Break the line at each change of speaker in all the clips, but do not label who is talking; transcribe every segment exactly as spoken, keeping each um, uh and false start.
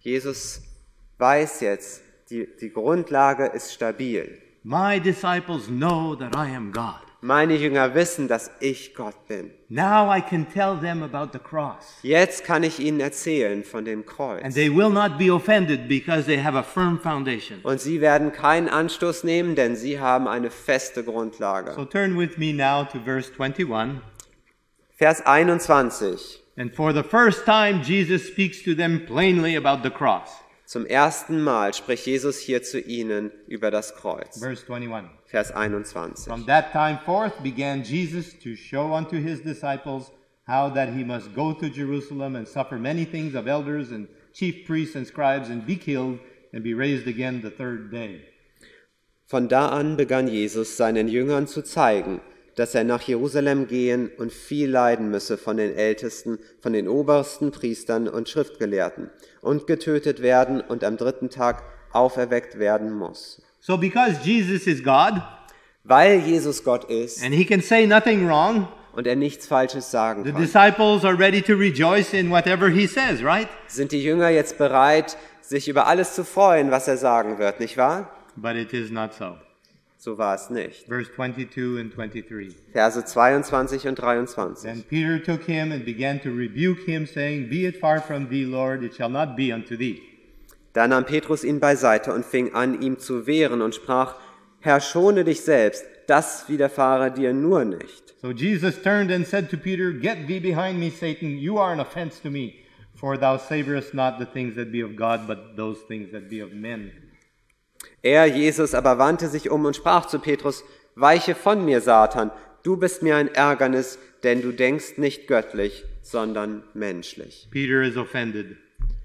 Jesus weiß jetzt, die, die Grundlage ist stabil.
My disciples know that I am God.
Meine Jünger wissen, dass ich Gott bin.
Now I can tell them about the cross.
Jetzt kann ich ihnen erzählen von dem Kreuz.
And they will not be offended because they have a firm foundation.
Und sie werden keinen Anstoß nehmen, denn sie haben eine feste Grundlage.
So turn with me now to verse twenty-one.
Vers einundzwanzig.
And for the first time Jesus speaks to them plainly about the cross.
Zum ersten Mal spricht Jesus hier zu ihnen über das Kreuz.
Verse twenty-one.
Vers einundzwanzig.
From that time forth began Jesus to show unto his disciples how that he must go to Jerusalem and suffer many things of elders and chief priests and scribes and be killed and be raised again the third day.
Von da an begann Jesus seinen Jüngern zu zeigen, dass er nach Jerusalem gehen und viel leiden müsse von den Ältesten, von den obersten Priestern und Schriftgelehrten und getötet werden und am dritten Tag auferweckt werden muss.
So because Jesus is God,
Weil Jesus Gott ist
and he can say nothing wrong,
und er nichts Falsches sagen
the
kann,
disciples are ready to rejoice in whatever he says, right?
sind die Jünger jetzt bereit, sich über alles zu freuen, was er sagen wird, nicht wahr?
But it is not so.
So war es nicht.
Verse twenty-two and twenty-three.
Verse zweiundzwanzig und dreiundzwanzig.
Then Peter took him and began to rebuke him, saying, Be it far from thee, Lord, it shall not be unto thee.
Da nahm Petrus ihn beiseite und fing an, ihm zu wehren und sprach, Herr, schone dich selbst, das widerfahre dir nur nicht.
So Jesus turned and said to Peter, Get thee behind me, Satan, you are an offense to me, for thou savorest not the things that be of God, but those things that be of men.
Er, Jesus, aber wandte sich um und sprach zu Petrus, Weiche von mir, Satan, du bist mir ein Ärgernis, denn du denkst nicht göttlich, sondern menschlich.
Peter is offended.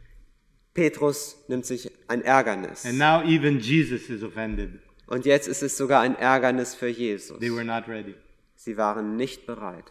Petrus nimmt sich ein Ärgernis.
And now even Jesus is offended.
Und jetzt ist es sogar ein Ärgernis für Jesus.
They were not ready.
Sie waren nicht bereit.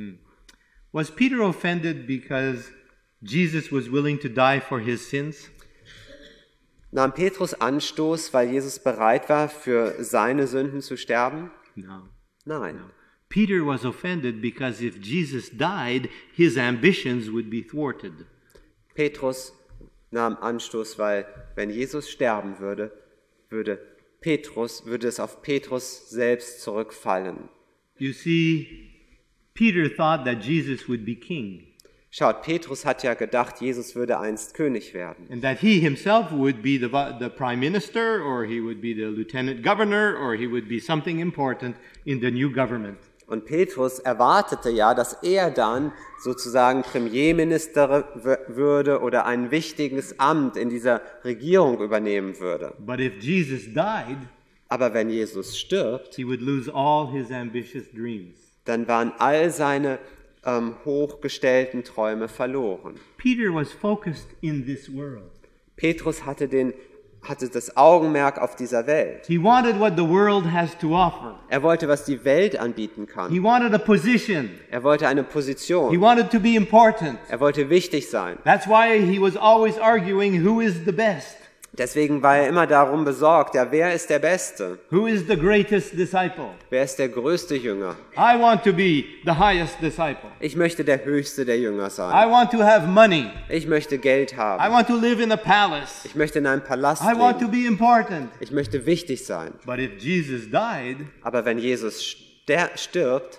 Was Peter offended because Jesus was willing to die for his sins?
Nahm Petrus Anstoß, weil Jesus bereit war, für seine Sünden zu sterben?
No.
Nein.
Peter was offended because if Jesus died, his ambitions would be thwarted.
Petrus nahm Anstoß, weil wenn Jesus sterben würde, würde Petrus, würde es auf Petrus selbst zurückfallen.
You see, Peter thought that Jesus would be king
Schaut, Petrus hat ja gedacht, Jesus würde einst König werden.
and that he himself would be the, the prime minister, or he would be the lieutenant governor, or he would be something important in the new government.
Und Petrus erwartete ja, dass er dann sozusagen Premierminister w- würde oder ein wichtiges Amt in dieser Regierung übernehmen würde.
But if Jesus died,
Aber wenn Jesus stirbt,
he would lose all his ambitious dreams.
dann waren all seine ähm, hochgestellten Träume verloren.
Peter was focused in this world.
Petrus hatte, den, hatte das Augenmerk auf dieser Welt.
He wanted what the world has to offer.
Er wollte, was die Welt anbieten kann.
He wanted a position.
Er wollte eine
He
Position.
wanted to be important.
Er wollte wichtig sein.
That's why he was always arguing who is the best,
Deswegen war er immer darum besorgt, ja, wer ist der Beste?
who is the greatest disciple.
Wer ist der größte Jünger?
I want to be the highest disciple.
Ich möchte der höchste der Jünger
I
sein.
want to have money.
Ich möchte Geld
I
haben.
want to live in a palace.
Ich möchte in einem Palast
I want to
leben.
be important.
Ich möchte wichtig sein.
But if Jesus died,
Aber wenn Jesus ster- stirbt,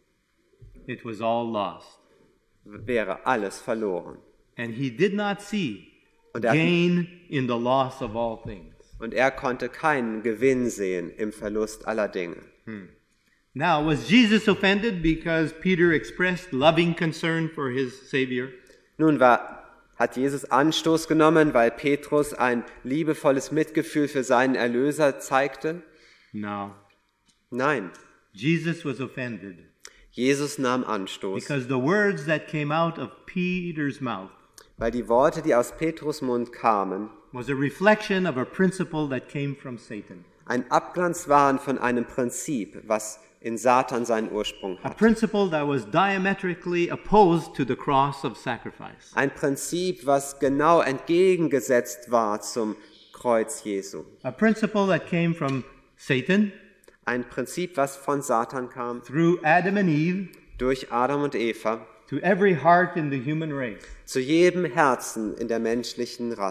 it was all lost.
wäre alles verloren.
And he did not see
Und er,
gain in the loss of all things.
und er konnte keinen Gewinn sehen im Verlust aller Dinge.
Now, was Jesus offended because Peter expressed loving concern for his Savior?
Nun war, hat Jesus Anstoß genommen, weil Petrus ein liebevolles Mitgefühl für seinen Erlöser zeigte?
No.
Nein,
Jesus was offended
Jesus nahm Anstoß,
because the words that came out of Peter's mouth
weil die Worte, die aus Petrus Mund kamen,
was a reflection of a principle that came from Satan.
ein Abglanz waren von einem Prinzip, was in Satan seinen Ursprung
A
hat.
principle that was diametrically opposed to the cross of sacrifice.
Ein Prinzip, was genau entgegengesetzt war zum Kreuz Jesu.
A principle that came from Satan
Ein Prinzip, was von Satan kam,
through Adam and Eve
durch Adam und Eva,
to every heart in the human race.
zu jedem Herzen in der menschlichen